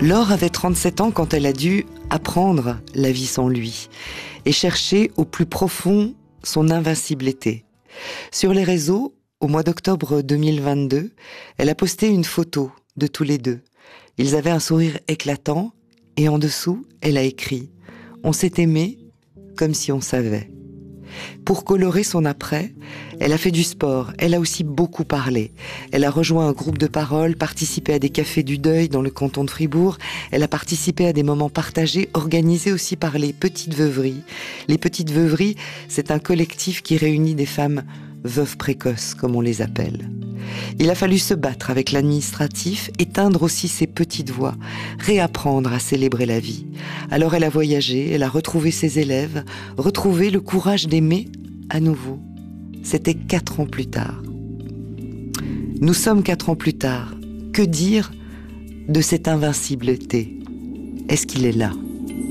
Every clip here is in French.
Laure avait 37 ans quand elle a dû apprendre la vie sans lui et chercher au plus profond son invincibilité. Sur les réseaux, au mois d'octobre 2022, elle a posté une photo de tous les deux. Ils avaient un sourire éclatant et en dessous, elle a écrit « On s'est aimé comme si on savait ». Pour colorer son après, elle a fait du sport, elle a aussi beaucoup parlé. Elle a rejoint un groupe de parole, participé à des cafés du deuil dans le canton de Fribourg. Elle a participé à des moments partagés, organisés aussi par les Petites Veuveries. Les Petites Veuveries, c'est un collectif qui réunit des femmes veuves précoces, comme on les appelle. Il a fallu se battre avec l'administratif, éteindre aussi ses petites voix, réapprendre à célébrer la vie. Alors elle a voyagé, elle a retrouvé ses élèves, retrouvé le courage d'aimer à nouveau. C'était 4 ans plus tard. Nous sommes 4 ans plus tard. Que dire de cette invincibilité? Est-ce qu'il est là?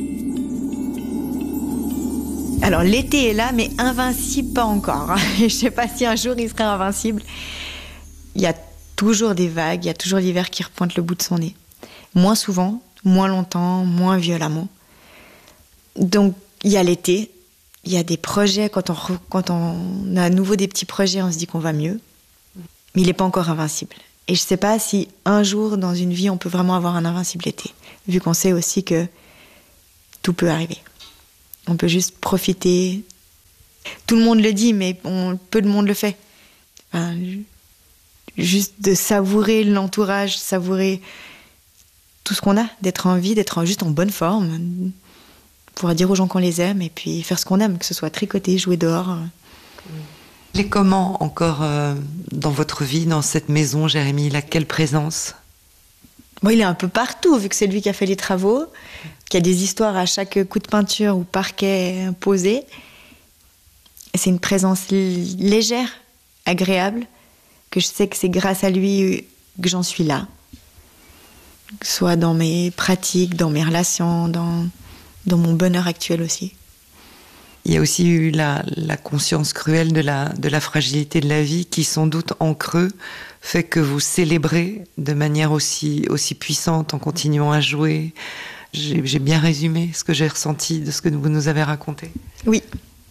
Alors l'été est là, mais invincible pas encore. Je ne sais pas si un jour il serait invincible. Il y a toujours des vagues, il y a toujours l'hiver qui repointe le bout de son nez. Moins souvent, moins longtemps, moins violemment. Donc il y a l'été, il y a des projets, quand on a à nouveau des petits projets, on se dit qu'on va mieux. Mais il n'est pas encore invincible. Et je ne sais pas si un jour dans une vie on peut vraiment avoir un invincible été, vu qu'on sait aussi que tout peut arriver. On peut juste profiter. Tout le monde le dit, mais peu de monde le fait. Enfin, juste de savourer l'entourage, savourer tout ce qu'on a, d'être en vie, d'être juste en bonne forme, pouvoir dire aux gens qu'on les aime et puis faire ce qu'on aime, que ce soit tricoter, jouer dehors. Il est comment encore dans votre vie, dans cette maison, Jérémy? Il a quelle présence? Bon, il est un peu partout, vu que c'est lui qui a fait les travaux, qu'il y a des histoires à chaque coup de peinture ou parquet posé. C'est une présence légère, agréable, que je sais que c'est grâce à lui que j'en suis là. Que ce soit dans mes pratiques, dans mes relations, dans mon bonheur actuel aussi. Il y a aussi eu la conscience cruelle de la fragilité de la vie qui, sans doute, en creux, fait que vous célébrez de manière aussi puissante en continuant à jouer. J'ai bien résumé ce que j'ai ressenti de ce que vous nous avez raconté. Oui.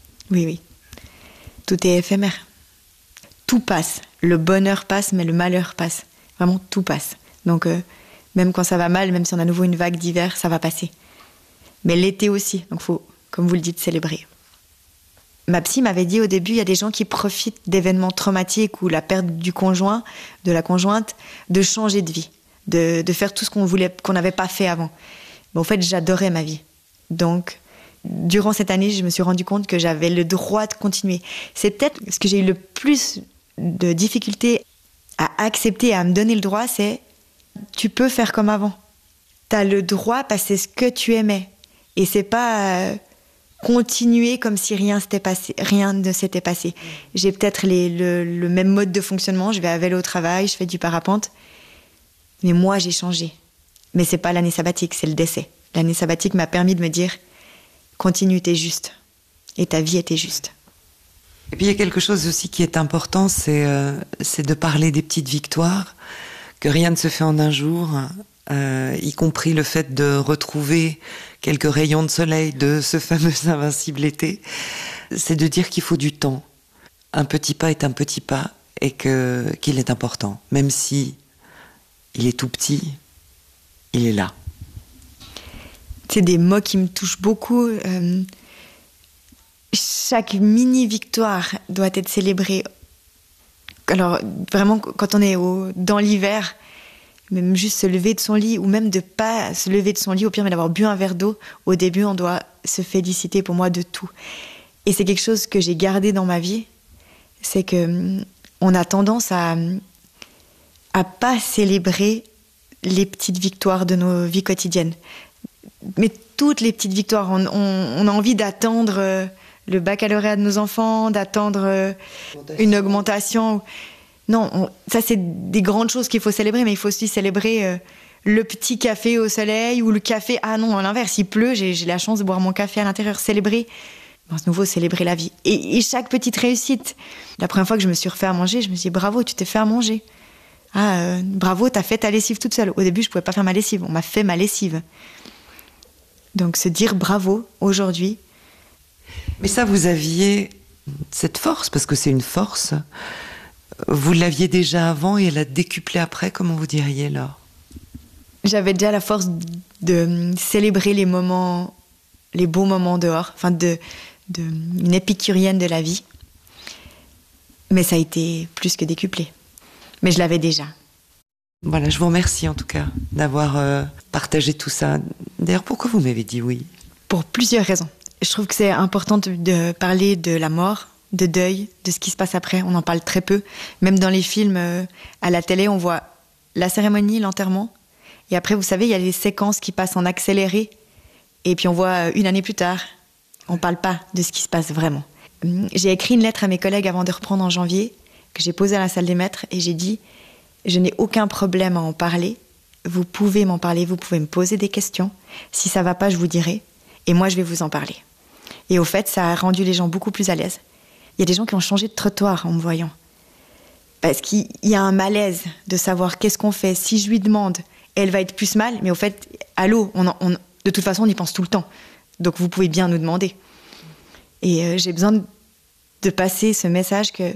Tout est éphémère. Tout passe. Le bonheur passe, mais le malheur passe. Vraiment, tout passe. Donc, même quand ça va mal, même si on a à nouveau une vague d'hiver, ça va passer. Mais l'été aussi. Donc, il faut, comme vous le dites, célébrer. Ma psy m'avait dit au début, il y a des gens qui profitent d'événements traumatiques ou la perte du conjoint, de la conjointe, de changer de vie, de faire tout ce qu'on n'avait pas fait avant. Mais en fait, j'adorais ma vie. Donc, durant cette année, je me suis rendu compte que j'avais le droit de continuer. C'est peut-être ce que j'ai eu le plus de difficulté à accepter, à me donner le droit, c'est tu peux faire comme avant. T'as le droit parce que c'est ce que tu aimais. Et c'est pas continuer comme si rien ne s'était passé. J'ai peut-être le même mode de fonctionnement, je vais à vélo au travail, je fais du parapente. Mais moi, j'ai changé. Mais c'est pas l'année sabbatique, c'est le décès. L'année sabbatique m'a permis de me dire continue, t'es juste. Et ta vie était juste. Et puis il y a quelque chose aussi qui est important, c'est de parler des petites victoires, que rien ne se fait en un jour, y compris le fait de retrouver quelques rayons de soleil de ce fameux invincible été. C'est de dire qu'il faut du temps. Un petit pas est un petit pas et qu'il est important. Même si il est tout petit, il est là. C'est des mots qui me touchent beaucoup. Chaque mini-victoire doit être célébrée. Alors, vraiment, quand on est dans l'hiver, même juste se lever de son lit, ou même de ne pas se lever de son lit, au pire, mais d'avoir bu un verre d'eau, au début, on doit se féliciter, pour moi, de tout. Et c'est quelque chose que j'ai gardé dans ma vie, c'est qu'on a tendance à pas célébrer les petites victoires de nos vies quotidiennes. Mais toutes les petites victoires, on a envie d'attendre le baccalauréat de nos enfants, d'attendre une augmentation. Non, ça c'est des grandes choses qu'il faut célébrer, mais il faut aussi célébrer le petit café au soleil ou le café... Ah non, à l'inverse, il pleut, j'ai la chance de boire mon café à l'intérieur. Célébrer, à nouveau, célébrer la vie. Et chaque petite réussite. La première fois que je me suis refait à manger, je me suis dit bravo, tu t'es fait à manger. Bravo, t'as fait ta lessive toute seule. Au début, je pouvais pas faire ma lessive. On m'a fait ma lessive. Donc se dire bravo aujourd'hui. Mais ça, vous aviez cette force, parce que c'est une force. Vous l'aviez déjà avant et elle a décuplé après, comment vous diriez, Laure? J'avais déjà la force de célébrer les moments, les beaux moments dehors, enfin une épicurienne de la vie. Mais ça a été plus que décuplé. Mais je l'avais déjà. Voilà, je vous remercie en tout cas d'avoir partagé tout ça. D'ailleurs, pourquoi vous m'avez dit oui? Pour plusieurs raisons. Je trouve que c'est important de parler de la mort, de deuil, de ce qui se passe après. On en parle très peu. Même dans les films, à la télé, on voit la cérémonie, l'enterrement. Et après, vous savez, il y a les séquences qui passent en accéléré. Et puis on voit une année plus tard. On ne parle pas de ce qui se passe vraiment. J'ai écrit une lettre à mes collègues avant de reprendre en janvier, que j'ai posée à la salle des maîtres, et j'ai dit « Je n'ai aucun problème à en parler. Vous pouvez m'en parler, vous pouvez me poser des questions. Si ça ne va pas, je vous dirai. Et moi, je vais vous en parler. » Et au fait, ça a rendu les gens beaucoup plus à l'aise. Il y a des gens qui ont changé de trottoir en me voyant. Parce qu'il y a un malaise de savoir qu'est-ce qu'on fait. Si je lui demande, elle va être plus mal, mais au fait, allô, de toute façon, on y pense tout le temps. Donc vous pouvez bien nous demander. Et j'ai besoin de passer ce message que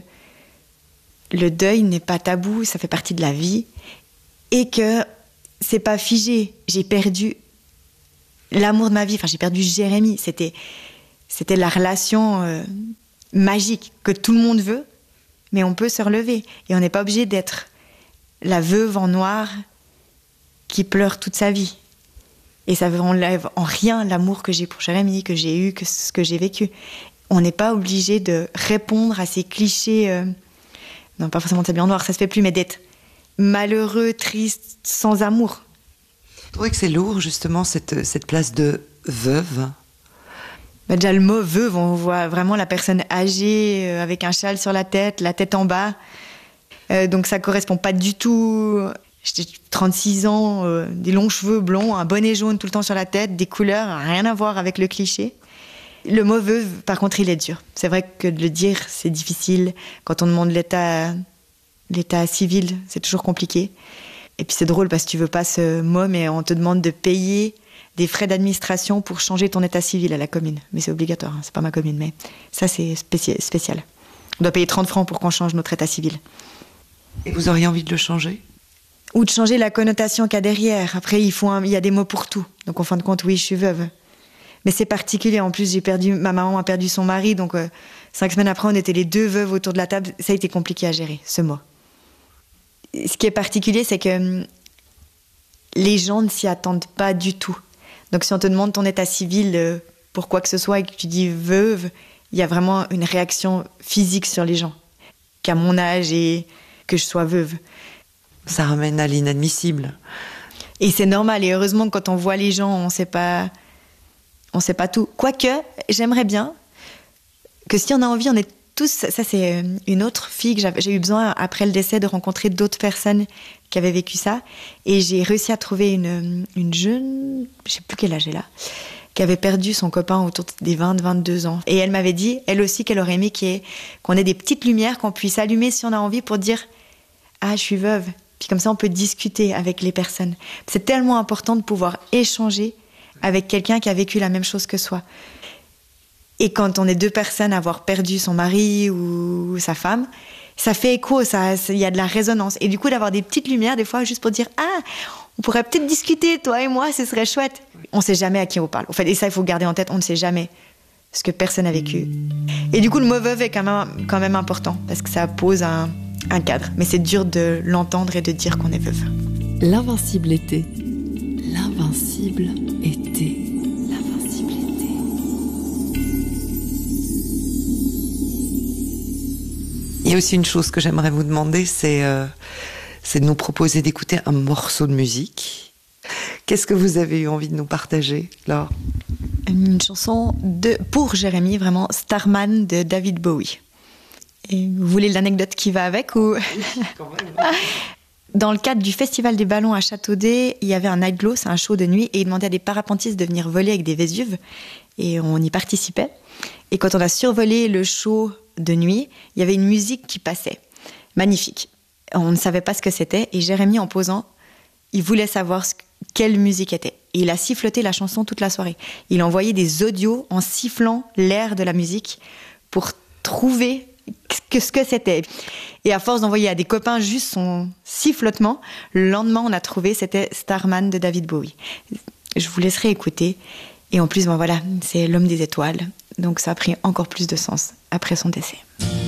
le deuil n'est pas tabou, ça fait partie de la vie. Et que c'est pas figé. J'ai perdu l'amour de ma vie. Enfin, j'ai perdu Jérémy. C'était la relation magique que tout le monde veut, mais on peut se relever. Et on n'est pas obligé d'être la veuve en noir qui pleure toute sa vie. Et ça n'enlève en rien l'amour que j'ai pour Jérémy, que j'ai eu, que ce que j'ai vécu. On n'est pas obligé de répondre à ces clichés, non pas forcément de s'habiller en noir, ça se fait plus, mais d'être malheureux, triste, sans amour. Vous trouvez que c'est lourd, justement, cette place de veuve? Déjà, le mot veuve, on voit vraiment la personne âgée, avec un châle sur la tête en bas. Donc ça correspond pas du tout. J'ai 36 ans, des longs cheveux blonds, un bonnet jaune tout le temps sur la tête, des couleurs, rien à voir avec le cliché. Le mot veuve, par contre, il est dur. C'est vrai que de le dire, c'est difficile. Quand on demande l'état civil, c'est toujours compliqué. Et puis c'est drôle parce que tu veux pas ce mot, mais on te demande de payer des frais d'administration pour changer ton état civil à la commune. Mais c'est obligatoire, hein, c'est pas ma commune, mais ça c'est spécial. On doit payer 30 francs pour qu'on change notre état civil. Et vous auriez envie de le changer? Ou de changer la connotation qu'il y a derrière. Après, il y a des mots pour tout. Donc, en fin de compte, oui, je suis veuve. Mais c'est particulier. En plus, ma maman a perdu son mari. Donc, 5 semaines après, on était les deux veuves autour de la table. Ça a été compliqué à gérer, ce mot. Ce qui est particulier, c'est que les gens ne s'y attendent pas du tout. Donc, si on te demande ton état civil pour quoi que ce soit et que tu dis veuve, il y a vraiment une réaction physique sur les gens. Qu'à mon âge et que je sois veuve. Ça ramène à l'inadmissible. Et c'est normal. Et heureusement, quand on voit les gens, on sait pas tout. Quoique, j'aimerais bien que si on a envie, on est tous... Ça, c'est une autre fille que j'ai eu besoin, après le décès, de rencontrer d'autres personnes qui avaient vécu ça. Et j'ai réussi à trouver une jeune... Je sais plus quel âge elle a, qui avait perdu son copain autour des 20-22 ans. Et elle m'avait dit, elle aussi, qu'elle aurait aimé qu'on ait des petites lumières qu'on puisse allumer si on a envie pour dire « Ah, je suis veuve ». Puis comme ça, on peut discuter avec les personnes. C'est tellement important de pouvoir échanger avec quelqu'un qui a vécu la même chose que soi. Et quand on est deux personnes à avoir perdu son mari ou sa femme, ça fait écho, il y a de la résonance. Et du coup, d'avoir des petites lumières, des fois, juste pour dire « Ah, on pourrait peut-être discuter, toi et moi, ce serait chouette ». On ne sait jamais à qui on parle. En fait, et ça, il faut garder en tête, on ne sait jamais ce que personne n'a vécu. Et du coup, le mot veuve est quand même important, parce que ça pose un cadre. Mais c'est dur de l'entendre et de dire qu'on est veuve. L'invincible été. L'invincible été. L'invincible été. Il y a aussi une chose que j'aimerais vous demander, c'est de nous proposer d'écouter un morceau de musique. Qu'est-ce que vous avez eu envie de nous partager, Laure? Une chanson pour Jérémy, vraiment Starman de David Bowie. Et vous voulez l'anecdote qui va avec ou... Quand même. Dans le cadre du Festival des Ballons à Châteaudet, il y avait un night glow, c'est un show de nuit, et il demandait à des parapentistes de venir voler avec des Vésuves, et on y participait. Et quand on a survolé le show de nuit, il y avait une musique qui passait, magnifique. On ne savait pas ce que c'était. Et Jérémy, en posant, il voulait savoir quelle musique était. Et il a siffloté la chanson toute la soirée. Il a envoyé des audios en sifflant l'air de la musique pour trouver ce que c'était. Et à force d'envoyer à des copains juste son sifflotement, le lendemain, on a trouvé, c'était Starman de David Bowie. Je vous laisserai écouter. Et en plus, c'est l'homme des étoiles. Donc ça a pris encore plus de sens après son décès.